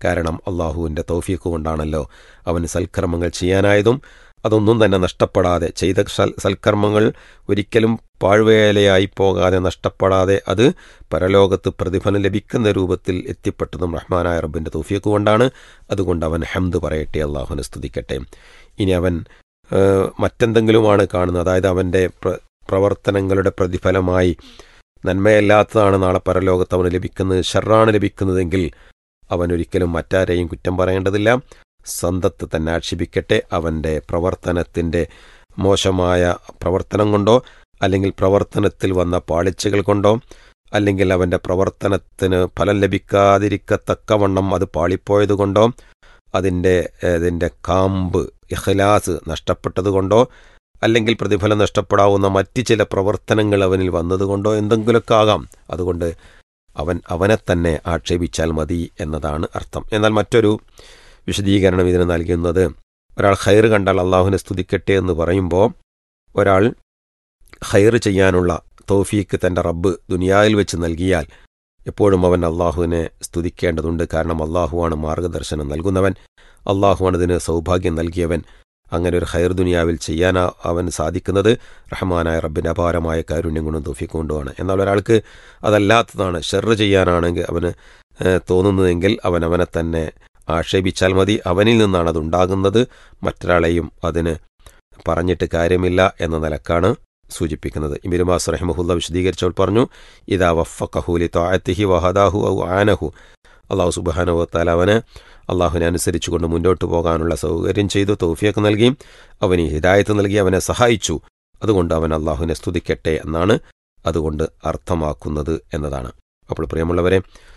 കാരണം അള്ളാഹുവിൻ്റെ തൗഫീഖ് കൊണ്ടാണല്ലോ അവന് സൽക്കർമ്മങ്ങൾ ചെയ്യാനായതും അതൊന്നും തന്നെ നഷ്ടപ്പെടാതെ ചെയ്ത സൽക്കർമ്മങ്ങൾ ഒരിക്കലും പാഴ്വേലയായി പോകാതെ നഷ്ടപ്പെടാതെ അത് പരലോകത്ത് പ്രതിഫലം ലഭിക്കുന്ന രൂപത്തിൽ എത്തിപ്പെട്ടതും റഹ്മാനായ റബ്ബിൻ്റെ തൗഫീഖ് കൊണ്ടാണ്. അതുകൊണ്ട് അവൻ ഹംദ് പറയട്ടെ, അള്ളാഹുവിനെ സ്തുതിക്കട്ടെ. ഇനി അവൻ മറ്റെന്തെങ്കിലുമാണ് കാണുന്നത്, അതായത് അവൻ്റെ പ്രവർത്തനങ്ങളുടെ പ്രതിഫലമായി നന്മയല്ലാത്തതാണ് നാളെ പരലോകത്ത് അവന് ലഭിക്കുന്നത്, ഷർറാണ് ലഭിക്കുന്നതെങ്കിൽ അവനൊരിക്കലും മറ്റാരെയും കുറ്റം പറയേണ്ടതില്ല, സ്വന്തത്തെ തന്നെ ആക്ഷേപിക്കട്ടെ. അവൻ്റെ പ്രവർത്തനത്തിൻ്റെ മോശമായ പ്രവർത്തനം കൊണ്ടോ അല്ലെങ്കിൽ പ്രവർത്തനത്തിൽ വന്ന പാളിച്ചകൾ കൊണ്ടോ അല്ലെങ്കിൽ അവൻ്റെ പ്രവർത്തനത്തിന് ഫലം ലഭിക്കാതിരിക്കത്തക്കവണ്ണം അത് പാളിപ്പോയതുകൊണ്ടോ അതിൻ്റെ കാമ്പ് ഇഖ്ലാസ് നഷ്ടപ്പെട്ടതുകൊണ്ടോ അല്ലെങ്കിൽ പ്രതിഫലം നഷ്ടപ്പെടാവുന്ന മറ്റ് ചില പ്രവർത്തനങ്ങൾ അവനിൽ വന്നതുകൊണ്ടോ എന്തെങ്കിലുമൊക്കെ ആകാം. അതുകൊണ്ട് അവനെ തന്നെ ആക്ഷേപിച്ചാൽ മതി എന്നതാണ് അർത്ഥം. എന്നാൽ മറ്റൊരു വിശദീകരണം ഇതിന് നൽകുന്നത്, ഒരാൾ ഖൈർ കണ്ടാൽ അള്ളാഹുവിനെ സ്തുതിക്കട്ടെ എന്ന് പറയുമ്പോൾ ഒരാൾ ഖൈർ ചെയ്യാനുള്ള തൗഫീക്ക് തൻ്റെ റബ്ബ് ദുനിയാവിൽ വെച്ച് നൽകിയാൽ എപ്പോഴും അവൻ അള്ളാഹുവിനെ സ്തുതിക്കേണ്ടതുണ്ട്. കാരണം അള്ളാഹുവാണ് മാർഗദർശനം നൽകുന്നവൻ, അള്ളാഹുവാണ് ഇതിന് സൗഭാഗ്യം നൽകിയവൻ. അങ്ങനെ ഒരു ഖൈർ ദുനിയാവിൽ ചെയ്യാൻ അവൻ സാധിക്കുന്നത് റഹ്മാനായ റബ്ബിൻ്റെ അപാരമായ കാരുണ്യം കൊണ്ടും തൗഫീഖ് കൊണ്ടുമാണ്. എന്നാൽ ഒരാൾക്ക് അതല്ലാത്തതാണ്, ഷർറ് ചെയ്യാനാണെങ്കിൽ അവന് തോന്നുന്നതെങ്കിൽ അവനെ തന്നെ ആക്ഷേപിച്ചാൽ മതി. അവനിൽ നിന്നാണ് അതുണ്ടാകുന്നത്, മറ്റൊരാളെയും അതിന് പറഞ്ഞിട്ട് കാര്യമില്ല എന്ന നിലക്കാണ് സൂചിപ്പിക്കുന്നത്. ഇബ്നു ബാസ് റഹിമഹുല്ലാഹ് വിശദീകരിച്ചവൾ പറഞ്ഞു, ഇദാ വഫഖഹു ലിതഅതിഹി വഹദാഹു ഔ ആനഹു, അല്ലാഹു സുബ്ഹാനഹു വ തആല അവന് അള്ളാഹുവിനെ അനുസരിച്ചുകൊണ്ട് മുന്നോട്ട് പോകാനുള്ള സൗകര്യം ചെയ്തു, തൗഫീഖ് നൽകി, അവന് ഹിദായത്ത് നൽകി, അവനെ സഹായിച്ചു. അതുകൊണ്ട് അവൻ അള്ളാഹുവിനെ സ്തുതിക്കട്ടെ എന്നാണ് അതുകൊണ്ട് അർത്ഥമാക്കുന്നത് എന്നതാണ്. അപ്പോൾ പ്രിയമുള്ളവരെ,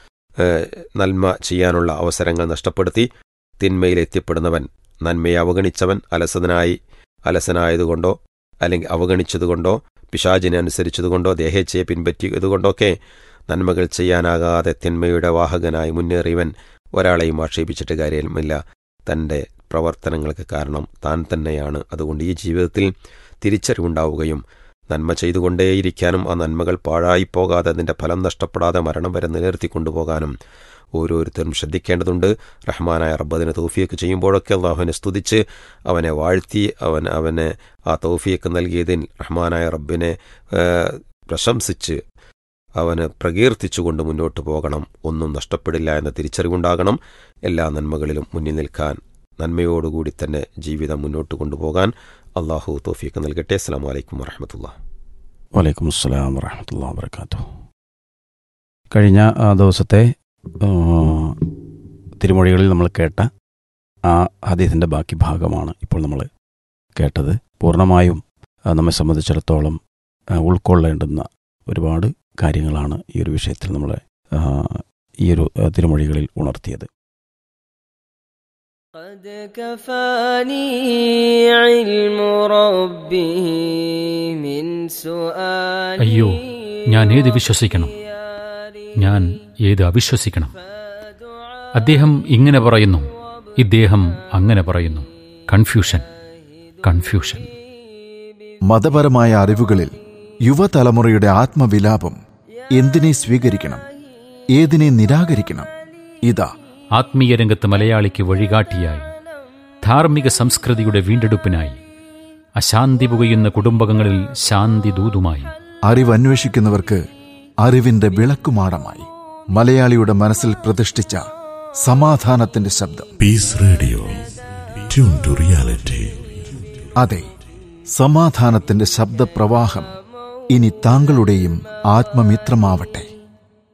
നന്മ ചെയ്യാനുള്ള അവസരങ്ങൾ നഷ്ടപ്പെടുത്തി തിന്മയിൽ എത്തിപ്പെടുന്നവൻ, നന്മയെ അവഗണിച്ചവൻ, അലസനായതുകൊണ്ടോ അല്ലെങ്കിൽ അവഗണിച്ചതുകൊണ്ടോ പിശാചിനെ അനുസരിച്ചതുകൊണ്ടോ ദേഹേച്ഛയെ പിൻപറ്റിയതുകൊണ്ടൊക്കെ നന്മകൾ ചെയ്യാനാകാതെ തിന്മയുടെ വാഹകനായി മുന്നേറിയവൻ ഒരാളെയും ആക്ഷേപിച്ചിട്ട് കാര്യമില്ല. തൻ്റെ പ്രവർത്തനങ്ങൾക്ക് കാരണം താൻ തന്നെയാണ്. അതുകൊണ്ട് ഈ ജീവിതത്തിൽ തിരിച്ചറിവുണ്ടാവുകയും നന്മ ചെയ്തുകൊണ്ടേയിരിക്കാനും ആ നന്മകൾ പാഴായിപ്പോകാതെ അതിൻ്റെ ഫലം നഷ്ടപ്പെടാതെ മരണം വരെ നിലനിർത്തിക്കൊണ്ടുപോകാനും ഓരോരുത്തരും ശ്രദ്ധിക്കേണ്ടതുണ്ട്. റഹ്മാനായ റബ്ബ് അതിന് തൗഫീഖ് ചെയ്യുമ്പോഴൊക്കെ അള്ളാഹുവിനെ സ്തുതിച്ച് അവനെ വാഴ്ത്തി അവനെ ആ തൗഫീഖ് നൽകിയതിൽ റഹ്മാനായ റബ്ബിനെ പ്രശംസിച്ച് അവന് പ്രകീർത്തിച്ചുകൊണ്ട് മുന്നോട്ട് പോകണം. ഒന്നും നഷ്ടപ്പെടില്ല എന്ന തിരിച്ചറിവുണ്ടാകണം. എല്ലാ നന്മകളിലും മുന്നിൽ നിൽക്കാൻ, നന്മയോടുകൂടി തന്നെ ജീവിതം മുന്നോട്ട് കൊണ്ടുപോകാൻ അള്ളാഹു തൗഫീഖ് നൽകട്ടെ. അസ്സലാമു അലൈക്കും വറഹ്മത്തുള്ളാഹി. വലൈക്കും അസ്സലാം വറഹ്മത്തുള്ളാഹി വബറകാതുഹു. കഴിഞ്ഞ ദിവസത്തെ തിരുമൊഴികളിൽ നമ്മൾ കേട്ട ആ ഹദീസിൻ്റെ ബാക്കി ഭാഗമാണ് ഇപ്പോൾ നമ്മൾ കേട്ടത്. പൂർണ്ണമായും നമ്മെ സംബന്ധിച്ചിടത്തോളം ഉൾക്കൊള്ളേണ്ടുന്ന ഒരുപാട് കാര്യങ്ങളാണ് ഈ ഒരു വിഷയത്തിൽ നമ്മളെ ഈ ഒരു തിരുമൊഴികളിൽ ഉണർത്തിയത്. അയ്യോ, ഞാൻ ഏത് വിശ്വസിക്കണം, ഞാൻ ഏത് അവിശ്വസിക്കണം? അദ്ദേഹം ഇങ്ങനെ പറയുന്നു, ഇദ്ദേഹം അങ്ങനെ പറയുന്നു. കൺഫ്യൂഷൻ. മതപരമായ അറിവുകളിൽ യുവതലമുറയുടെ ആത്മവിലാപം. എന്തിനെ സ്വീകരിക്കണം, ഏതിനെ നിരാകരിക്കണം? ഇതാ ആത്മീയ രംഗത്ത് മലയാളിക്ക് വഴികാട്ടിയായി, ധാർമ്മിക സംസ്കൃതിയുടെ വീണ്ടെടുപ്പിനായി, അശാന്തി പുകയുന്ന കുടുംബങ്ങളിൽ ശാന്തി ദൂതുമായി, അറിവന്വേഷിക്കുന്നവർക്ക് അറിവിന്റെ വിളക്കുമാടമായി, മലയാളിയുടെ മനസ്സിൽ പ്രതിഷ്ഠിച്ച സമാധാനത്തിന്റെ ശബ്ദം. Piece radio, tune to reality. അതെ, സമാധാനത്തിന്റെ ശബ്ദപ്രവാഹം ഇനി താങ്കളുടെയും ആത്മമിത്രമാവട്ടെ.